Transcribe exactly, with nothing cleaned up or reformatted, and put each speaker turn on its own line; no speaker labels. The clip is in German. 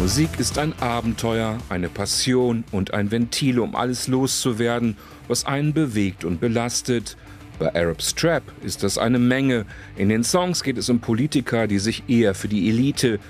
Musik ist ein Abenteuer, eine Passion und ein Ventil, um alles loszuwerden, was einen bewegt und belastet. Bei Arab's Trap ist das eine Menge. In den Songs geht es um Politiker, die sich eher für die Elite